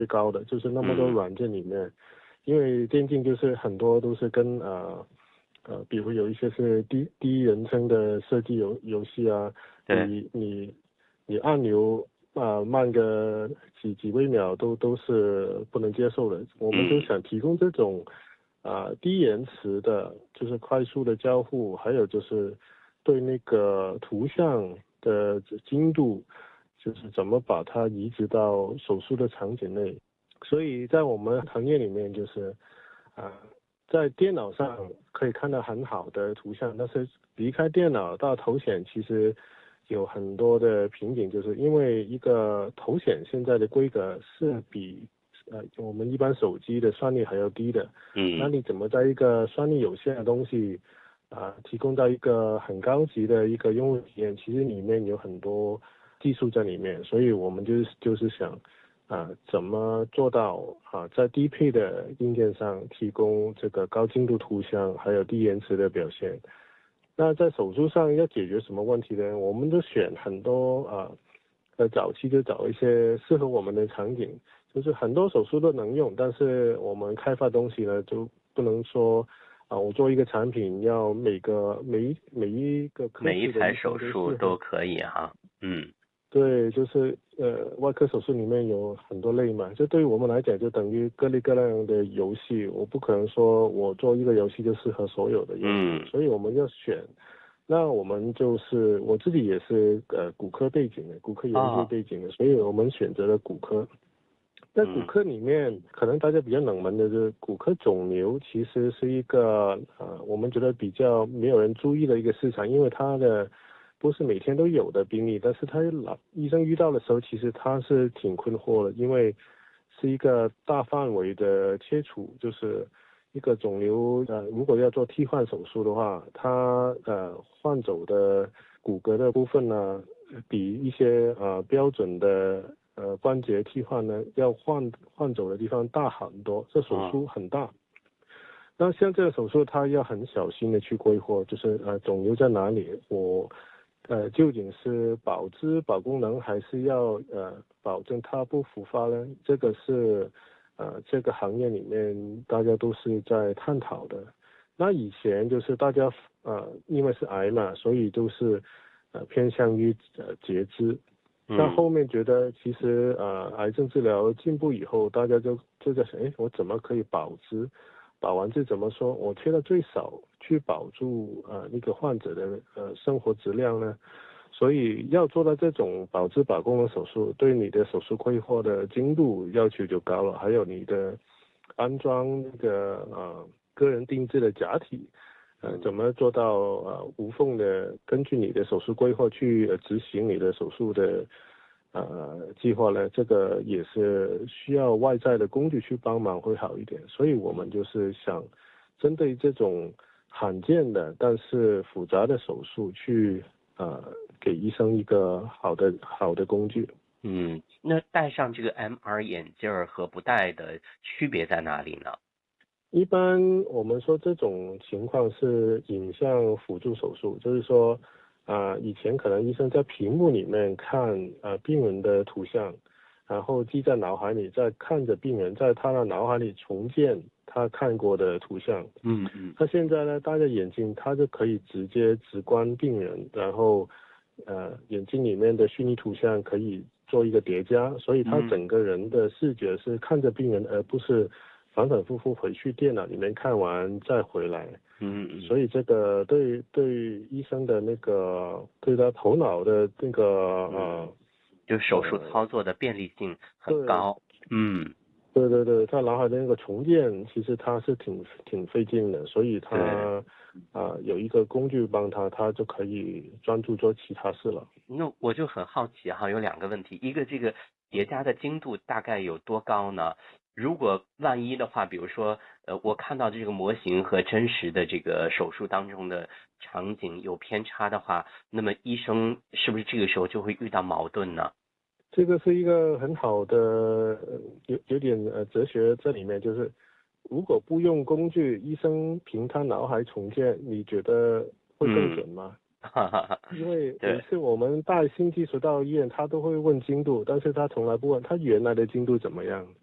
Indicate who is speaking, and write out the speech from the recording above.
Speaker 1: 最高的，就是那么多软件里面，因为电竞就是很多都是跟比如有一些是第一人称的设计游戏啊，你按钮慢个几微秒都是不能接受的。我们就想提供这种低延迟的，就是快速的交互，还有就是对那个图像的精度，就是怎么把它移植到手术的场景内。所以在我们行业里面，就是在电脑上可以看到很好的图像，但是离开电脑到头显，其实有很多的瓶颈，就是因为一个头显现在的规格是比我们一般手机的算力还要低的。那你怎么在一个算力有限的东西提供到一个很高级的一个用户体验，其实里面有很多技术在里面，所以我们就是想怎么做到在低配的硬件上提供这个高精度图像，还有低延迟的表现。那在手术上要解决什么问题呢？我们就选很多早期就找一些适合我们的场景，就是很多手术都能用，但是我们开发东西呢就不能说我做一个产品要每一个科
Speaker 2: 每一
Speaker 1: 室的
Speaker 2: 台手
Speaker 1: 医生
Speaker 2: 术都可以哈。
Speaker 1: 对，就是外科手术里面有很多类嘛，就对于我们来讲，就等于各类各样的游戏，我不可能说我做一个游戏就适合所有的用户，所以我们要选。那我们就是我自己也是骨科背景的，骨科研究背景的，所以我们选择了骨科。在骨科里面，可能大家比较冷门的就是骨科肿瘤，其实是一个我们觉得比较没有人注意的一个市场，因为它的不是每天都有的病例，但是医生遇到的时候，其实他是挺困惑的，因为是一个大范围的切除，就是一个肿瘤如果要做替换手术的话，它换走的骨骼的部分呢，比一些标准的关节替换呢要换走的地方大很多，这手术很大。那像这个手术，它要很小心的去规划，就是肿瘤在哪里，我究竟是保质保功能，还是要保证它不复发呢？这个是这个行业里面大家都是在探讨的。那以前就是大家因为是癌嘛，所以都是偏向于截肢。但后面觉得其实癌症治疗进步以后，大家就在想，我怎么可以保质？保完治怎么说？我切的最少，去保住那个患者的生活质量呢？所以要做到这种保质保功能手术，对你的手术规划的精度要求就高了，还有你的安装那个个人定制的假体，怎么做到无缝的根据你的手术规划去执行你的手术的计划呢？这个也是需要外在的工具去帮忙会好一点。所以我们就是想针对这种罕见的但是复杂的手术去给医生一个好的工具。
Speaker 2: 那戴上这个 MR 眼镜和不戴的区别在哪里呢？
Speaker 1: 一般我们说这种情况是影像辅助手术，就是说以前可能医生在屏幕里面看病人的图像，然后记在脑海里，再看着病人在他的脑海里重建他看过的图像。他现在呢戴着眼镜，他就可以直接直观病人，然后眼睛里面的虚拟图像可以做一个叠加，所以他整个人的视觉是看着病人，而不是反反复复回去电脑里面看完再回来。所以这个对医生的那个对他头脑的那个
Speaker 2: 就手术操作的便利性很高。
Speaker 1: 对，他脑海的那个重建其实他是挺费劲的，所以他有一个工具帮他就可以专注做其他事了。
Speaker 2: 那我就很好奇哈，有2个问题，一个这个叠加的精度大概有多高呢？如果万一的话，比如说我看到这个模型和真实的这个手术当中的场景有偏差的话，那么医生是不是这个时候就会遇到矛盾呢？
Speaker 1: 这个是一个很好的有点哲学在里面，就是如果不用工具，医生凭他脑海重建，你觉得会更准吗？因为每次我们带新技术到医院，他都会问精度，但是他从来不问他原来的精度怎么样。